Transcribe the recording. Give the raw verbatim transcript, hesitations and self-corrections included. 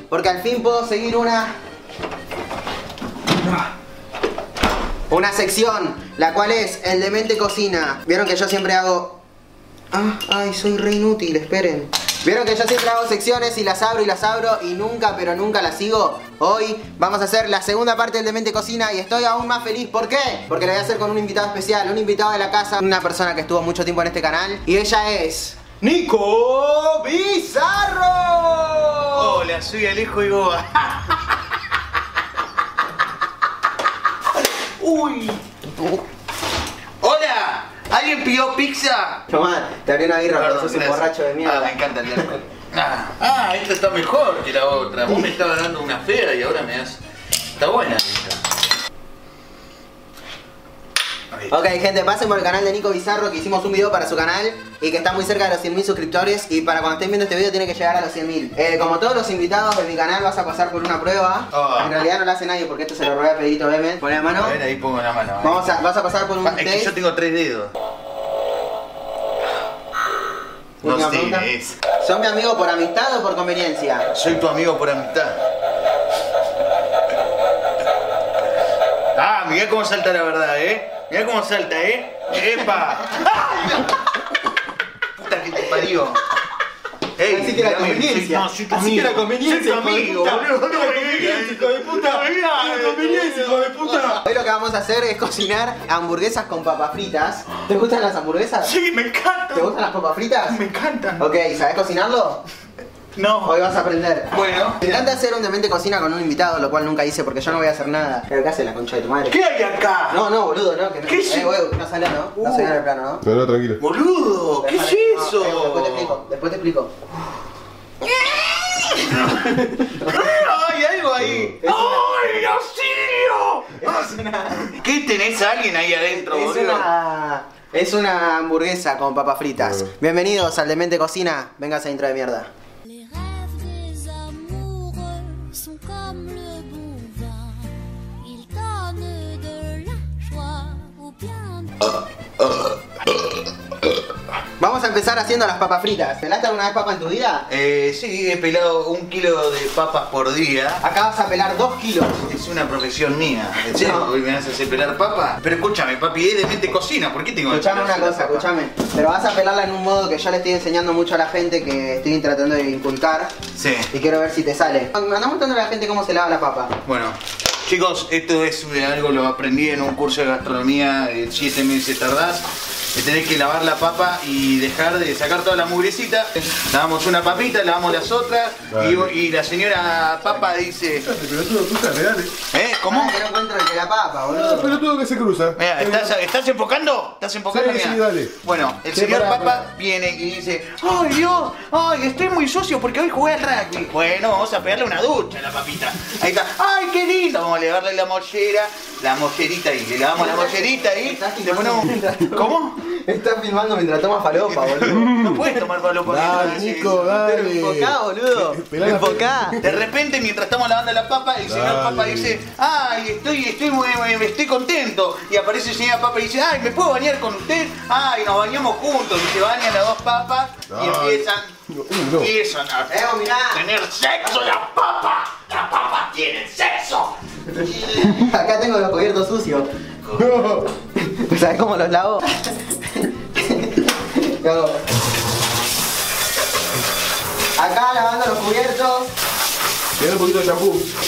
porque al fin puedo seguir una... Una sección, la cual es el Demente Cocina. Vieron que yo siempre hago... Ah, ay, soy re inútil, esperen. Vieron que yo siempre hago secciones y las abro y las abro y nunca, pero nunca las sigo. Hoy vamos a hacer la segunda parte del Demente Cocina y estoy aún más feliz. ¿Por qué? Porque lo voy a hacer con un invitado especial, un invitado de la casa, una persona que estuvo mucho tiempo en este canal. Y ella es... ¡Nico Bizarro! Hola, soy Alejo Igoa. Uy. Hola, ¿alguien pidió pizza? Tomá, te abrí una birra, pero sos un borracho de mierda. Ah, me encanta el alcohol. Ah, ah, esta está mejor que la otra. Vos me estabas dando una fea y ahora me das... Está buena esta. Ok, gente, pasen por el canal de Nico Bizarro, que hicimos un video para su canal y que está muy cerca de los cien mil suscriptores. Y para cuando estén viendo este video tiene que llegar a los cien mil. Eh, como todos los invitados de mi canal vas a pasar por una prueba. Oh. En realidad no la hace nadie porque esto se lo robé a Pedrito Bemen. Pon la mano. A ver, ahí pongo la mano. Vamos a, vas a pasar por un Ah, es que test. yo tengo tres dedos. No Última sé, pregunta. es... ¿Son mi amigo por amistad o por conveniencia? Soy tu amigo por amistad. Ah, mirá cómo salta la verdad, ¿eh? Mirá cómo salta, ¿eh? ¡Epa! Puta que te parió. Ey, Así que era mirame, conveniencia. soy- no, soy tu Así que amigo. era conveniencia, Soy tu hijo de amigo, puta. boludo. No Era me conveniencia, digas. hijo de puta. Era conveniencia, hijo de puta. Hoy lo que vamos a hacer es cocinar hamburguesas con papas fritas. ¿Te gustan las hamburguesas? Sí, me encanta. ¿Te gustan las papas fritas? Me encantan. Ok, ¿sabes cocinarlo? No. Hoy vas a aprender. Bueno. Me encanta hacer un Demente Cocina con un invitado, lo cual nunca hice porque yo no voy a hacer nada. Pero ¿qué hace la concha de tu madre? ¿Qué hay acá? No, no, boludo, no. Que no, ¿Qué es? eh, huevo, que no sale, ¿no? No Uh. se ve en el plano, ¿no? No, no, tranquilo. Boludo, ¿qué es Déjale. No, eso? eh, después te explico, después te explico. ¡Ay, algo ahí! Es una- ¡Ay, auxilio! Es una... ¿Qué tenés a alguien ahí adentro, Es boludo? una... Es una hamburguesa con papas fritas. Bueno. Bienvenidos al Demente Cocina. Venga esa intro de mierda. Les rêves des amoureux sont comme le bon vin. Ils donnent de la joie ou bien de... Vamos a empezar haciendo las papas fritas. ¿Pelaste alguna vez papa en tu vida? Eh, sí, he pelado un kilo de papas por día. Acá vas a pelar dos kilos. Es una profesión mía. ¿En serio? No. ¿Hoy me vas a hacer pelar papas? Pero escúchame, papi, es de mente cocina. ¿Por qué tengo que Escuchame una pelar cosa, papa? escuchame. Pero vas a pelarla en un modo que yo le estoy enseñando mucho a la gente, que estoy tratando de inculcar. Sí. Y quiero ver si te sale. Anda mostrando a la gente cómo se lava la papa. Bueno, chicos, esto es eh, algo lo aprendí en un curso de gastronomía. De siete meses tardás. Que tenés que lavar la papa y dejar de sacar toda la mugrecita. Lavamos una papita, lavamos las otras. Y, y la señora papa dice... Pero todo, tú estás real. ¿Eh? ¿Cómo? Ah, que no encuentro el de la papa, No, boludo. pero todo que se cruza. Mira, ¿estás, ¿estás enfocando? ¿Estás enfocando? Sí, Mirá. sí, dale. Bueno, el Sí, señor pará, Papa pará. viene y dice: ¡Ay, Dios! ¡Ay, estoy muy sucio porque hoy jugué al rugby! Bueno, vamos a pegarle una ducha a la papita. Ahí está. ¡Ay, qué lindo! Vamos a levarle la mollera, la mollerita ahí. Le lavamos la mollerita ahí. Estás Le filmando ponemos... mientras tomas- ¿Cómo? Estás filmando mientras tomas falopa, boludo. No puedes tomar palopa. Dale, mientras haces Nico, eso. dale. Enfocá, boludo. Pelá la- Enfocá. De repente, mientras estamos lavando la papa, el señor Dale. Papa dice: ¡Ay, estoy, estoy, muy, muy- estoy contento! Y aparece el señor Papa y dice: ¡Ay, ¿me puedo bañar con usted? ¡Ay, nos bañamos juntos! Y se bañan las dos papas y Dale. empiezan, Uy, no. empiezan a Evo, mirá. tener sexo las papas. ¡Las papas tienen sexo! Acá tengo los cubiertos sucios. No. ¿Sabes cómo los lavo? ¿Qué hago? Acá lavando los cubiertos. Tiene un poquito de shampoo.